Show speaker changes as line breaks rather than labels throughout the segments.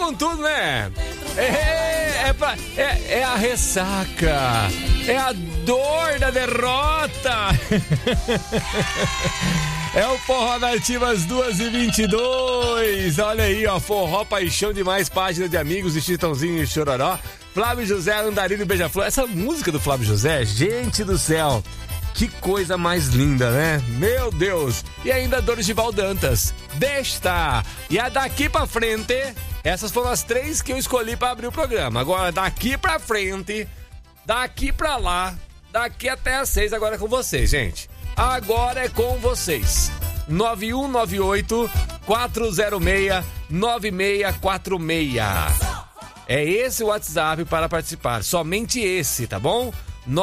com tudo, né? É a ressaca, é a dor da derrota. É o Forró Nativas 2h22. Olha aí, ó, Forró Paixão Demais, página de amigos de Chitãozinho e Chororó. Flávio José, Andarilho e Beija-Flor. Essa música do Flávio José, gente do céu, que coisa mais linda, né? Meu Deus! E ainda Dorival Dantas, Desta. E a daqui pra frente, essas foram as 3 que eu escolhi pra abrir o programa. Agora, daqui pra frente, daqui pra lá, daqui até as 6, agora é com vocês, gente. Agora é com vocês. 9198-406-9646. É esse o WhatsApp para participar. Somente esse, tá bom?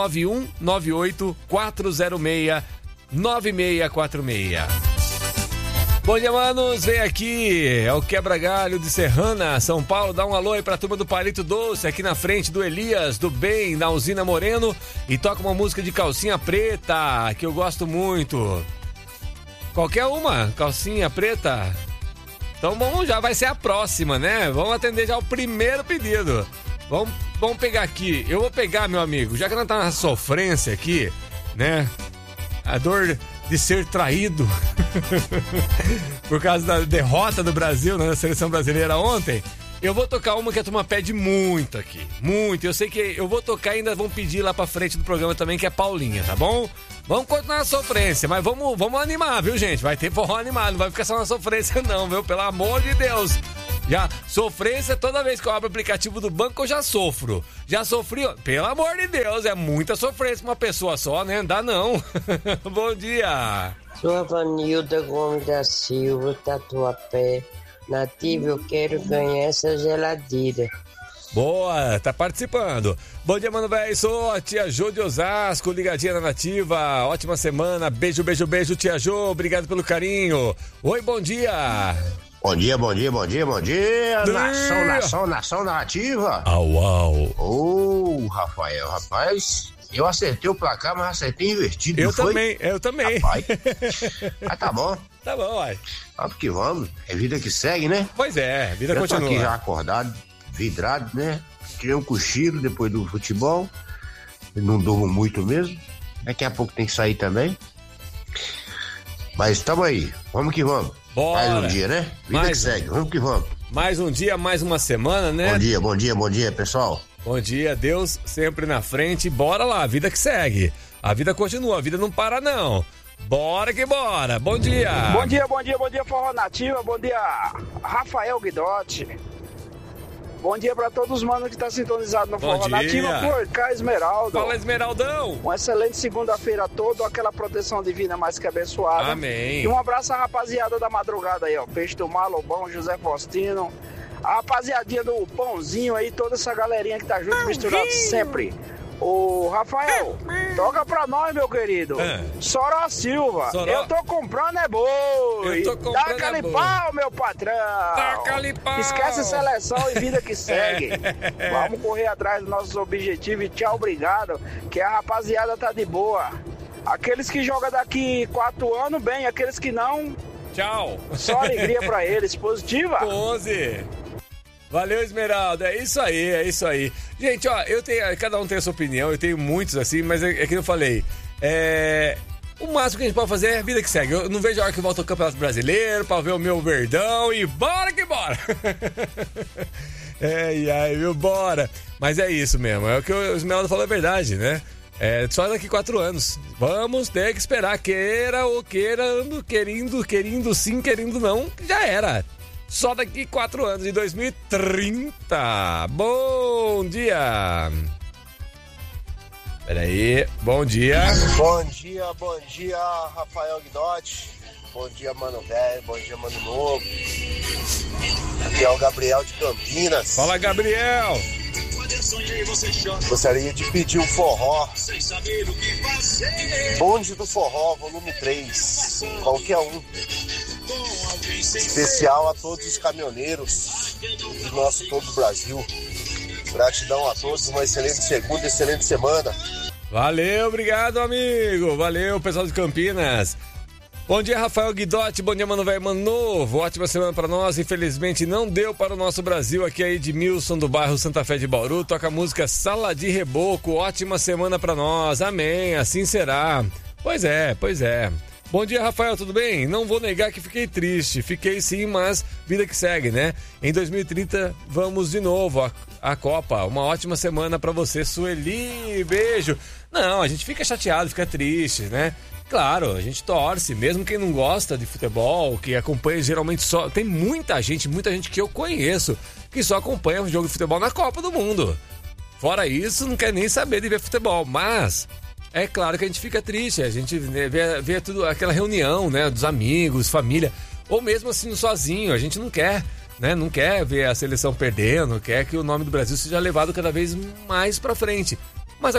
9198-406-9646. Bom dia, manos. Vem aqui. É o Quebra-Galho de Serrana, São Paulo. Dá um alô aí pra turma do Palito Doce, aqui na frente do Elias, do Bem, na Usina Moreno. E toca uma música de Calcinha Preta, que eu gosto muito. Qualquer uma, Calcinha Preta. Então, bom, já vai ser a próxima, né? Vamos atender já o primeiro pedido. Vamos pegar aqui. Eu vou pegar, meu amigo, já que nós tá na sofrência aqui, né? A dor de ser traído por causa da derrota do Brasil, né, na seleção brasileira ontem. Eu vou tocar uma que a turma pede muito aqui. Muito. Eu sei que eu vou tocar e ainda vão pedir lá pra frente do programa também, que é Paulinha, tá bom? Vamos continuar a sofrência, mas vamos animar, viu, gente? Vai ter forró animado, não vai ficar só na sofrência não, viu? Pelo amor de Deus. Já, sofrência, toda vez que eu abro o aplicativo do banco, eu já sofro. Já sofri, pelo amor de Deus, é muita sofrência pra uma pessoa só, né? Não dá não. Bom dia.
Sou a Vanilda Gomes da Silva, Tatuapé. Nativa, eu quero ganhar essa geladeira.
Boa, tá participando. Bom dia, mano, velho. Sou a tia Jô de Osasco, ligadinha na Nativa. Ótima semana. Beijo, beijo, beijo, tia Jô. Obrigado pelo carinho. Oi, bom dia.
Bom dia, bom dia, bom dia, bom dia. Nação Nativa.
Au.
Ô, Rafael, rapaz, eu acertei o placar, mas acertei invertido.
Eu também.
Rapaz, mas tá bom.
Tá bom, uai.
Vamos que vamos. É vida que segue, né?
Pois é, vida
eu
continua.
Eu tô aqui já acordado, vidrado, né? Tirei um cochilo depois do futebol. Eu não durmo muito mesmo. Daqui a pouco tem que sair também. Mas tamo aí. Vamos que vamos.
Bora.
Mais um dia, né? Vida que segue. Vamos que vamos.
Mais um dia, mais uma semana, né?
Bom dia, pessoal.
Bom dia, Deus sempre na frente. Bora lá, vida que segue. A vida continua, a vida não para não. Bora que bora. Bom dia.
Bom dia, Forró Nativa. Bom dia, Rafael Guidotti. Bom dia pra todos os manos que estão sintonizados no Forró Nativa por cá, Esmeralda.
Fala, Esmeraldão.
Uma excelente segunda-feira toda, aquela proteção divina mais que abençoada.
Amém.
E um abraço à rapaziada da madrugada aí, ó. Peixe do Mar, Lobão, José Faustino. A rapaziadinha do Pãozinho aí, toda essa galerinha que tá junto, misturado sempre. Ô, Rafael, toca pra nós, meu querido. Soró Silva. Eu tô comprando é boi. Taca-lhe pau, meu patrão.
Taca-lhe pau.
Esquece seleção e vida que segue. Vamos correr atrás dos nossos objetivos e tchau, obrigado. Que a rapaziada tá de boa. Aqueles que jogam daqui 4 anos, bem. Aqueles que não,
tchau.
Só alegria pra eles. Positiva?
Pose. Valeu, Esmeralda, é isso aí. Gente, ó, cada um tem a sua opinião, eu tenho muitos assim, mas é que eu falei, o máximo que a gente pode fazer é a vida que segue. Eu não vejo a hora que volta ao Campeonato Brasileiro pra ver o meu Verdão e bora que bora. Viu, bora. Mas é isso mesmo, é o que o Esmeralda falou, é verdade, né? É só daqui 4 anos. Vamos ter que esperar, queira ou querendo, querendo sim, querendo não, já era. Só daqui 4 anos, em 2030. Bom dia. Peraí, bom dia.
Bom dia, Rafael Guidotti. Bom dia, mano velho. Bom dia, mano novo. Aqui é o Gabriel de Campinas.
Fala, Gabriel.
Gostaria de pedir um forró. Bonde do Forró, volume 3. Qualquer um. Especial a todos os caminhoneiros do nosso todo o Brasil. Gratidão a todos, uma excelente segunda, excelente semana.
Valeu, obrigado, amigo. Valeu, pessoal de Campinas. Bom dia, Rafael Guidotti, bom dia, Mano Velho, Mano Novo, ótima semana pra nós, infelizmente não deu para o nosso Brasil, aqui é Edmilson do bairro Santa Fé de Bauru, toca a música Sala de Reboco, ótima semana pra nós, amém, assim será. Pois é. Bom dia, Rafael, tudo bem? Não vou negar que fiquei triste, fiquei sim, mas vida que segue, né? Em 2030 vamos de novo à Copa, uma ótima semana pra você, Sueli, beijo. Não, a gente fica chateado, fica triste, né? Claro, a gente torce, mesmo quem não gosta de futebol, que acompanha geralmente só... Tem muita gente que eu conheço, que só acompanha o jogo de futebol na Copa do Mundo. Fora isso, não quer nem saber de ver futebol, mas... É claro que a gente fica triste, a gente vê tudo, aquela reunião, né, dos amigos, família, ou mesmo assim sozinho, a gente não quer, né, não quer ver a seleção perdendo, quer que o nome do Brasil seja levado cada vez mais pra frente. Mas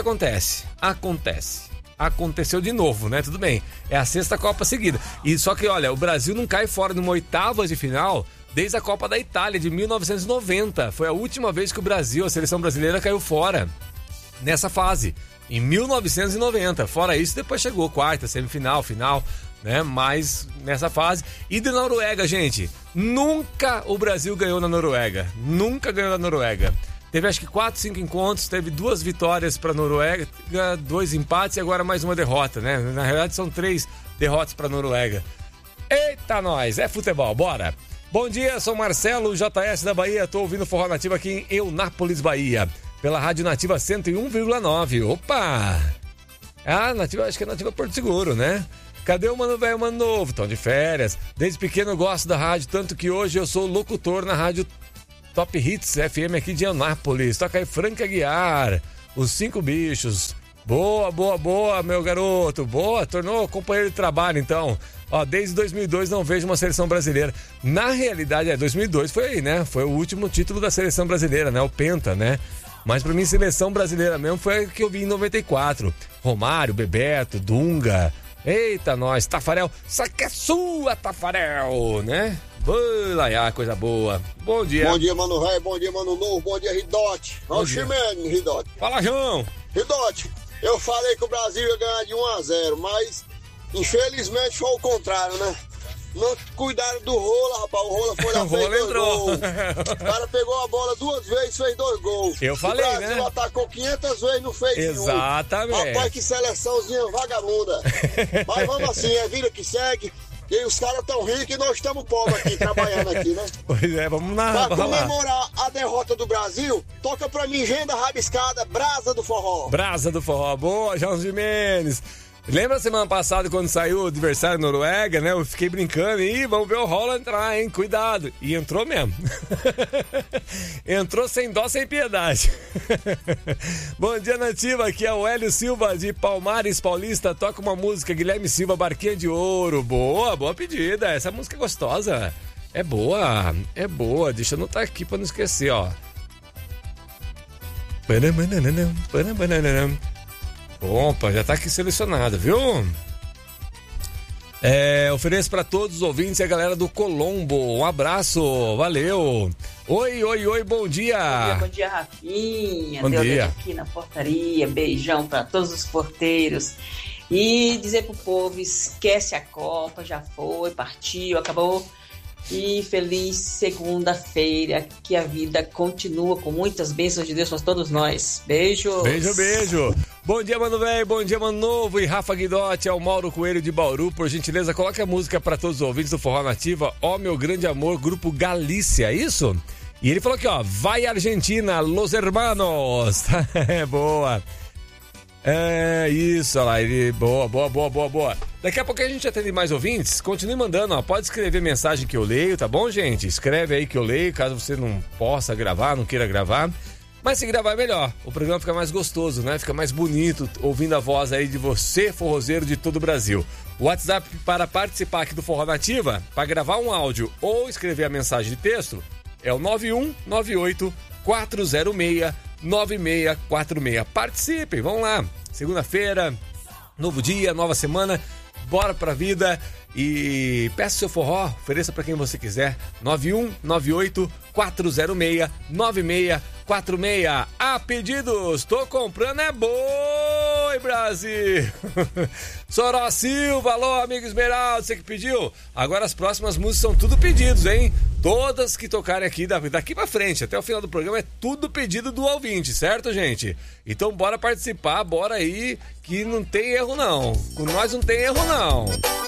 aconteceu de novo, né? Tudo bem, é a 6ª Copa seguida. E só que, olha, o Brasil não cai fora numa oitavas de final desde a Copa da Itália, de 1990. Foi a última vez que o Brasil, a seleção brasileira, caiu fora nessa fase, em 1990. Fora isso, depois chegou quarta, semifinal, final, né? Mas nessa fase. E de Noruega, gente, nunca o Brasil ganhou na Noruega. Nunca ganhou na Noruega. Teve acho que 4, 5 encontros, teve 2 vitórias para a Noruega, 2 empates e agora mais uma derrota, né? Na realidade são 3 derrotas para a Noruega. Eita nós, é futebol, bora! Bom dia, sou Marcelo, JS da Bahia, tô ouvindo Forró Nativa aqui em Eunápolis, Bahia, pela Rádio Nativa 101,9. Opa! Ah, Nativa, acho que é Nativa Porto Seguro, né? Cadê o Mano Velho, Mano Novo? Estão de férias. Desde pequeno eu gosto da rádio, tanto que hoje eu sou locutor na rádio Top Hits FM aqui de Anápolis. Toca aí Franca Guiar, os 5 bichos. Boa, meu garoto. Boa, tornou companheiro de trabalho, então. Ó, desde 2002 não vejo uma seleção brasileira. Na realidade, 2002 foi aí, né? Foi o último título da seleção brasileira, né? O Penta, né? Mas pra mim, seleção brasileira mesmo foi a que eu vi em 94. Romário, Bebeto, Dunga. Eita, nós, Tafarel. Saque é sua, Tafarel, né? Lá, coisa boa. Bom dia.
Bom dia, Mano Velho. Bom dia, Mano Novo. Bom dia, Ridote. Olha o Ximene, Ridote.
Fala, João.
Ridote, eu falei que o Brasil ia ganhar de 1-0, mas infelizmente foi o contrário, né? Não cuidaram do Rola, rapaz. O Rola foi lá, fez 2 gols. O cara pegou a bola 2 vezes, fez 2 gols.
Eu falei, né?
O Brasil atacou 500 vezes, não fez nenhum.
Exatamente.
Rapaz, que seleçãozinha vagabunda. Mas vamos assim, é vida que segue. E os caras tão ricos e nós estamos pobres aqui, trabalhando aqui, né?
Pois é, vamos lá.
Pra comemorar a derrota do Brasil, toca pra mim, Genda Rabiscada, Brasa do Forró.
Brasa do Forró, boa, João Jimenez. Lembra semana passada quando saiu o adversário Noruega, né? Eu fiquei brincando e vamos ver o Rola entrar, hein? Cuidado. E entrou mesmo. Entrou sem dó, sem piedade. Bom dia, Nativa. Aqui é o Hélio Silva de Palmares Paulista. Toca uma música, Guilherme Silva, Barquinha de Ouro. Boa pedida. Essa música é gostosa. É boa. Deixa eu anotar aqui pra não esquecer, ó. Opa, já tá aqui selecionado, viu? Ofereço para todos os ouvintes e a galera do Colombo. Um abraço, valeu. Oi, bom dia.
Bom dia, Rafinha.
Bom dia.
Aqui na portaria, beijão para todos os porteiros. E dizer pro povo, esquece a Copa, já foi, partiu, acabou. E feliz segunda-feira, que a vida continua com muitas bênçãos de Deus para todos nós. Beijos.
Beijo. Bom dia, Mano Velho, bom dia, Mano Novo e Rafa Guidotti, é o Mauro Coelho de Bauru. Por gentileza, coloque a música para todos os ouvintes do Forró Nativa, Ó Meu Grande Amor, Grupo Galícia, é isso? E ele falou aqui, ó, vai Argentina, Los Hermanos. Boa. É isso, olha lá, ele... Boa. Daqui a pouco a gente atende mais ouvintes. Continue mandando, ó. Pode escrever mensagem que eu leio, tá bom, gente? Escreve aí que eu leio, caso você não possa gravar, não queira gravar. Mas se gravar é melhor. O programa fica mais gostoso, né? Fica mais bonito, ouvindo a voz aí de você, forrozeiro de todo o Brasil. O WhatsApp para participar aqui do Forró Nativa, para gravar um áudio ou escrever a mensagem de texto, é o 9198-406-9646. Participem, vamos lá. Segunda-feira, novo dia, nova semana. Bora pra vida e peça seu forró, ofereça pra quem você quiser. 9198-406-9646. A pedidos, tô comprando é boi! Oi, Brasil! Soró Silva, alô, amigo Esmeralda, você que pediu? Agora as próximas músicas são tudo pedidos, hein? Todas que tocarem aqui, daqui pra frente, até o final do programa, é tudo pedido do ouvinte, certo, gente? Então bora participar, bora aí, que não tem erro não. Com nós não tem erro não.